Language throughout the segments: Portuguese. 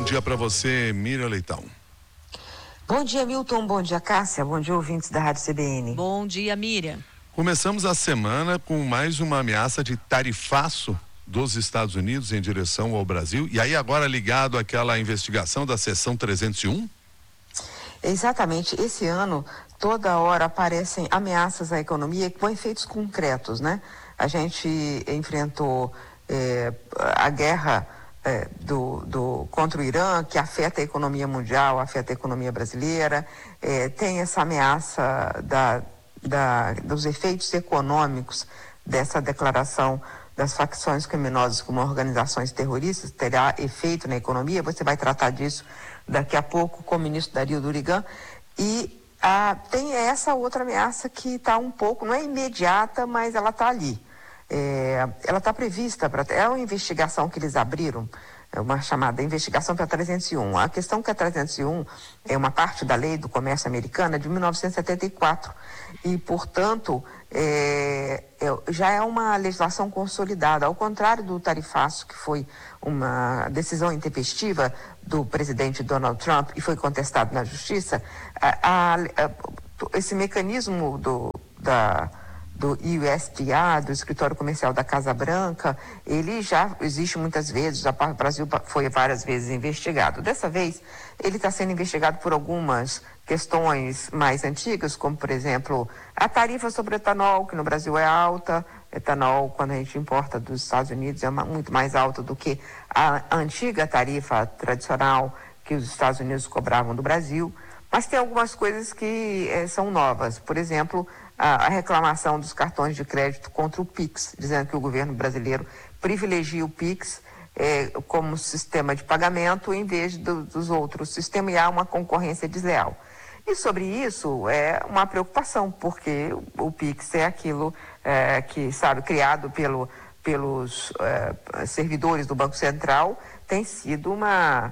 dia para você, Miriam Leitão. Bom dia, Milton. Bom dia, Cássia. Bom dia, ouvintes da Rádio CBN. Bom dia, Miriam. Começamos a semana com mais uma ameaça de tarifaço dos Estados Unidos em direção ao Brasil. E aí agora ligado àquela investigação da seção 301? Exatamente. Esse ano, toda hora aparecem ameaças à economia com efeitos concretos, né? A gente enfrentou a guerra contra o Irã, que afeta a economia mundial, afeta a economia brasileira. Tem essa ameaça dos efeitos econômicos dessa declaração das facções criminosas como organizações terroristas, terá efeito na economia. Você vai tratar disso daqui a pouco com o ministro Dario Durigan. E tem essa outra ameaça que está um pouco, não é imediata, mas ela está ali. Ela está prevista, é uma investigação que eles abriram, uma chamada investigação para 301. A questão que a 301 é uma parte da lei do comércio americana de 1974 e, portanto, já é uma legislação consolidada. Ao contrário do tarifaço, que foi uma decisão intempestiva do presidente Donald Trump e foi contestado na justiça, esse mecanismo do USTR, do Escritório Comercial da Casa Branca, ele já existe muitas vezes, o Brasil foi várias vezes investigado. Dessa vez, ele está sendo investigado por algumas questões mais antigas, como, por exemplo, a tarifa sobre etanol, que no Brasil é alta. Etanol, quando a gente importa dos Estados Unidos, é muito mais alta do que a antiga tarifa tradicional que os Estados Unidos cobravam do Brasil. Mas tem algumas coisas que são novas. Por exemplo, a reclamação dos cartões de crédito contra o Pix, dizendo que o governo brasileiro privilegia o Pix como sistema de pagamento em vez dos outros sistemas, e há uma concorrência desleal. E sobre isso é uma preocupação, porque o Pix é aquilo que, criado pelos servidores do Banco Central, tem sido uma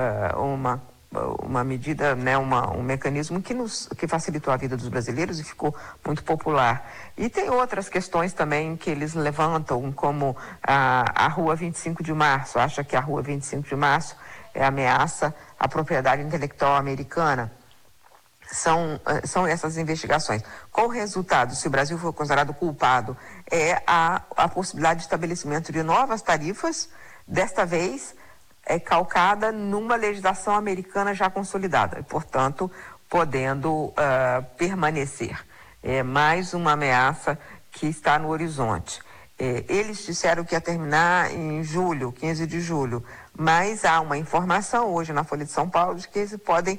medida, né, um mecanismo que facilitou a vida dos brasileiros e ficou muito popular. E tem outras questões também que eles levantam, como a Rua 25 de Março. Acha que a Rua 25 de Março ameaça a propriedade intelectual americana. São essas investigações. Qual o resultado, se o Brasil for considerado culpado, a possibilidade de estabelecimento de novas tarifas, desta vez calcada numa legislação americana já consolidada, e, portanto, podendo permanecer. É mais uma ameaça que está no horizonte. Eles disseram que ia terminar em julho, 15 de julho, mas há uma informação hoje na Folha de São Paulo de que eles podem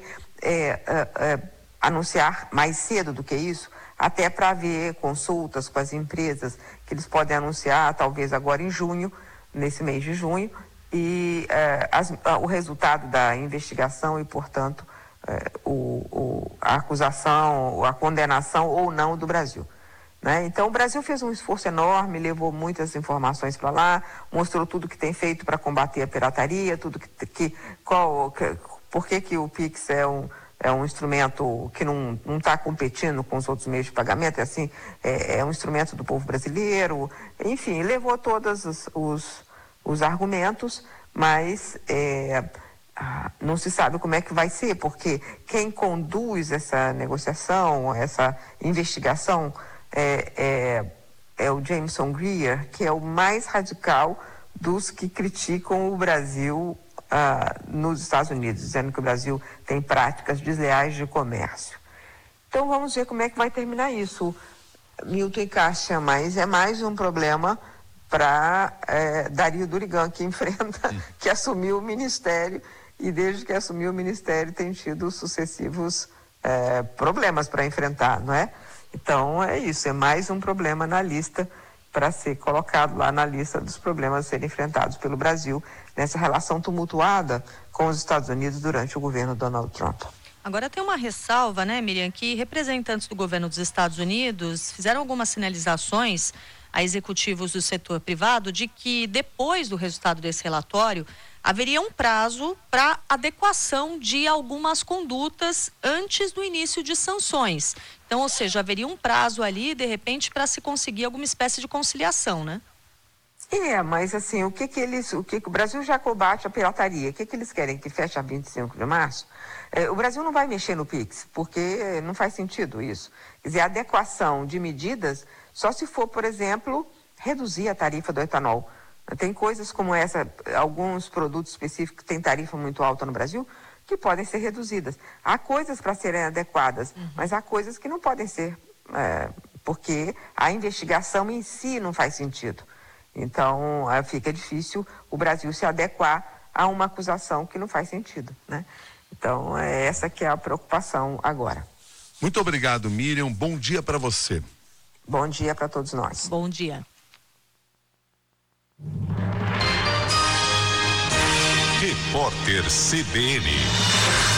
anunciar mais cedo do que isso, até para haver consultas com as empresas, que eles podem anunciar talvez agora em junho, nesse mês de junho, e o resultado da investigação e, portanto, a acusação, a condenação ou não do Brasil. Né? Então, o Brasil fez um esforço enorme, levou muitas informações para lá, mostrou tudo que tem feito para combater a pirataria, por que o Pix é um instrumento que não está competindo com os outros meios de pagamento, é um instrumento do povo brasileiro, enfim, levou todos os argumentos, mas não se sabe como é que vai ser, porque quem conduz essa negociação, essa investigação, é o Jameson Greer, que é o mais radical dos que criticam o Brasil nos Estados Unidos, dizendo que o Brasil tem práticas desleais de comércio. Então vamos ver como é que vai terminar isso, Milton e Cássia, mas é mais um problema para Dario Durigan, que que assumiu o ministério, e desde que assumiu o ministério tem tido sucessivos problemas para enfrentar, não é? Então é isso, é mais um problema na lista para ser colocado lá na lista dos problemas a serem enfrentados pelo Brasil nessa relação tumultuada com os Estados Unidos durante o governo Donald Trump. Agora tem uma ressalva, né, Miriam, que representantes do governo dos Estados Unidos fizeram algumas sinalizações a executivos do setor privado de que depois do resultado desse relatório haveria um prazo para adequação de algumas condutas antes do início de sanções. Então, ou seja, haveria um prazo ali, de repente, para se conseguir alguma espécie de conciliação, né? Mas assim, o Brasil já combate a pirataria. O que eles querem? Que feche a 25 de março? O Brasil não vai mexer no PIX, porque não faz sentido isso. Quer dizer, a adequação de medidas só se for, por exemplo, reduzir a tarifa do etanol. Tem coisas como essa, alguns produtos específicos que têm tarifa muito alta no Brasil, que podem ser reduzidas. Há coisas para serem adequadas, mas há coisas que não podem ser, porque a investigação em si não faz sentido. Então, fica difícil o Brasil se adequar a uma acusação que não faz sentido, né? Então, essa que é a preocupação agora. Muito obrigado, Miriam. Bom dia para você. Bom dia para todos nós. Bom dia. Repórter CBN.